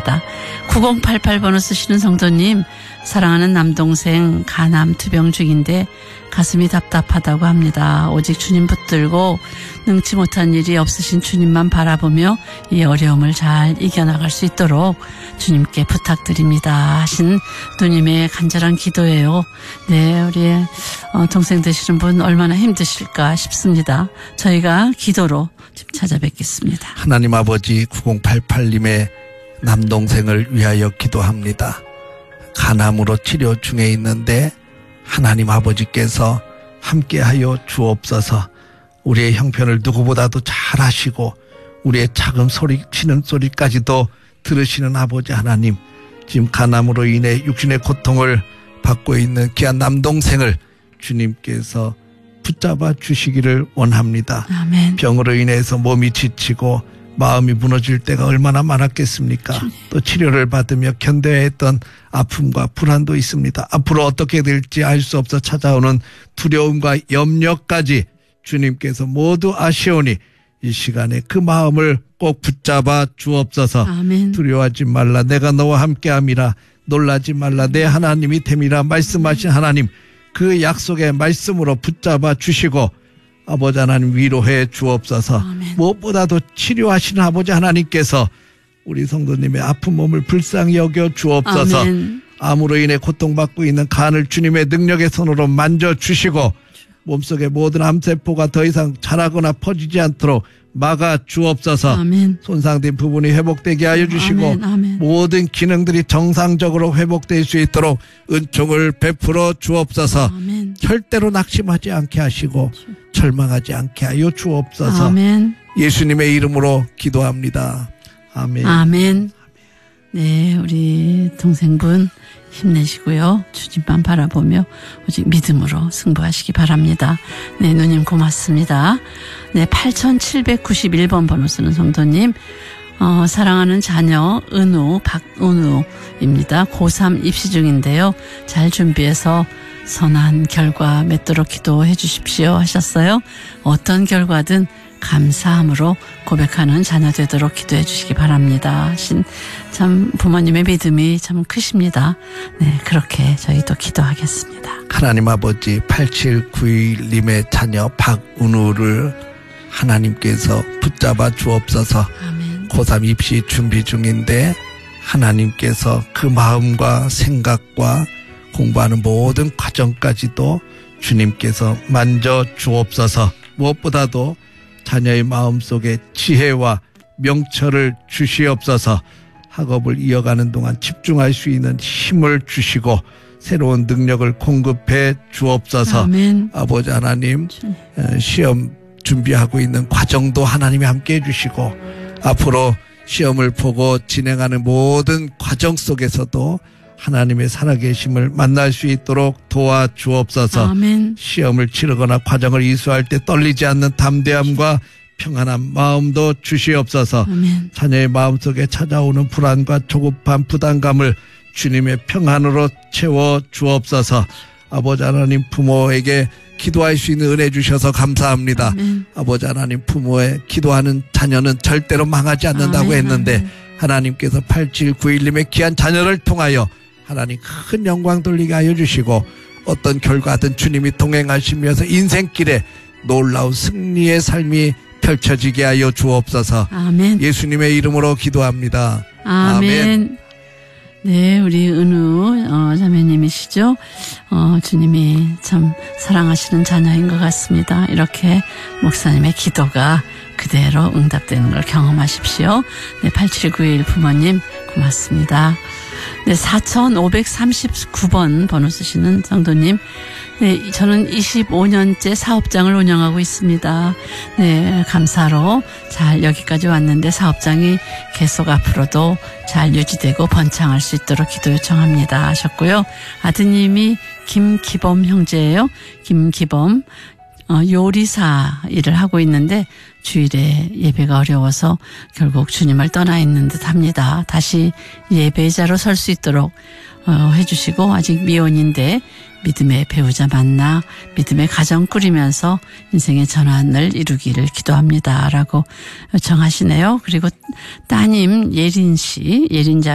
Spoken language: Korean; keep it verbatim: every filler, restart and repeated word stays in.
바랍니다. 구공팔팔 번호 쓰시는 성도님, 사랑하는 남동생 간암 투병 중인데 가슴이 답답하다고 합니다. 오직 주님 붙들고 능치 못한 일이 없으신 주님만 바라보며 이 어려움을 잘 이겨나갈 수 있도록 주님께 부탁드립니다 하신 누님의 간절한 기도예요. 네, 우리 동생 되시는 분 얼마나 힘드실까 싶습니다. 저희가 기도로 지금 찾아뵙겠습니다. 하나님 아버지, 구공팔팔 님의 남동생을 위하여 기도합니다. 간암으로 치료 중에 있는데 하나님 아버지께서 함께하여 주옵소서. 우리의 형편을 누구보다도 잘 아시고 우리의 작은 소리, 치는 소리까지도 들으시는 아버지 하나님, 지금 간암으로 인해 육신의 고통을 받고 있는 귀한 남동생을 주님께서 붙잡아 주시기를 원합니다. 아멘. 병으로 인해서 몸이 지치고 마음이 무너질 때가 얼마나 많았겠습니까? 주님. 또 치료를 받으며 견뎌야 했던 아픔과 불안도 있습니다. 앞으로 어떻게 될지 알 수 없어 찾아오는 두려움과 염려까지 주님께서 모두 아시오니 이 시간에 그 마음을 꼭 붙잡아 주옵소서. 아멘. 두려워하지 말라, 내가 너와 함께함이라. 놀라지 말라, 내 하나님이 됨이라 말씀하신 하나님, 그 약속의 말씀으로 붙잡아 주시고 아버지 하나님 위로해 주옵소서. 아멘. 무엇보다도 치료하시는 아버지 하나님께서 우리 성도님의 아픈 몸을 불쌍히 여겨 주옵소서. 아멘. 암으로 인해 고통받고 있는 간을 주님의 능력의 손으로 만져주시고 몸속의 모든 암세포가 더 이상 자라거나 퍼지지 않도록 막아 주옵소서. 아멘. 손상된 부분이 회복되게 하여 주시고 아멘. 아멘. 모든 기능들이 정상적으로 회복될 수 있도록 은총을 베풀어 주옵소서. 아멘. 절대로 낙심하지 않게 하시고 절망하지 않게 하여 주옵소서. 아멘. 예수님의 이름으로 기도합니다. 아멘. 아멘. 네, 우리 동생분 힘내시고요. 주님만 바라보며 오직 믿음으로 승부하시기 바랍니다. 네, 누님 고맙습니다. 네, 팔천칠백구십일 번 번호 쓰는 성도님, 어, 사랑하는 자녀 은우, 박은우입니다. 고삼 입시 중인데요. 잘 준비해서 선한 결과 맺도록 기도해 주십시오 하셨어요. 어떤 결과든 감사함으로 고백하는 자녀 되도록 기도해 주시기 바랍니다. 신, 참 부모님의 믿음이 참 크십니다. 네, 그렇게 저희도 기도하겠습니다. 하나님 아버지, 팔칠구일 님의 자녀 박은우를 하나님께서 붙잡아 주옵소서. 아멘. 고삼 입시 준비 중인데 하나님께서 그 마음과 생각과 공부하는 모든 과정까지도 주님께서 만져 주옵소서. 무엇보다도 자녀의 마음속에 지혜와 명철을 주시옵소서. 학업을 이어가는 동안 집중할 수 있는 힘을 주시고 새로운 능력을 공급해 주옵소서. 아멘. 아버지 하나님, 시험 준비하고 있는 과정도 하나님이 함께해 주시고 앞으로 시험을 보고 진행하는 모든 과정 속에서도 하나님의 살아계심을 만날 수 있도록 도와주옵소서. 아멘. 시험을 치르거나 과정을 이수할 때 떨리지 않는 담대함과 평안한 마음도 주시옵소서. 아멘. 자녀의 마음속에 찾아오는 불안과 조급한 부담감을 주님의 평안으로 채워 주옵소서. 아버지 하나님, 부모에게 기도할 수 있는 은혜 주셔서 감사합니다. 아멘. 아버지 하나님, 부모의 기도하는 자녀는 절대로 망하지 않는다고 아멘. 했는데 아멘. 하나님께서 팔칠구일 님의 귀한 자녀를 통하여 하나님 큰 영광 돌리게 하여 주시고 어떤 결과든 주님이 동행하시면서 인생길에 놀라운 승리의 삶이 펼쳐지게 하여 주옵소서. 아멘. 예수님의 이름으로 기도합니다. 아멘. 아멘. 네, 우리 은우 어, 자매님이시죠. 어, 주님이 참 사랑하시는 자녀인 것 같습니다. 이렇게 목사님의 기도가 그대로 응답되는 걸 경험하십시오. 네, 팔칠구일 부모님 고맙습니다. 네, 사천오백삼십구 번 번호 쓰시는 성도님, 네, 저는 이십오 년째 사업장을 운영하고 있습니다. 네, 감사로 잘 여기까지 왔는데 사업장이 계속 앞으로도 잘 유지되고 번창할 수 있도록 기도 요청합니다 하셨고요. 아드님이 김기범 형제예요. 김기범. 어, 요리사 일을 하고 있는데 주일에 예배가 어려워서 결국 주님을 떠나 있는 듯 합니다. 다시 예배자로 설 수 있도록 어, 해주시고 아직 미혼인데 믿음의 배우자 만나 믿음의 가정 꾸리면서 인생의 전환을 이루기를 기도합니다 라고 요청하시네요. 그리고 따님 예린 씨, 예린 자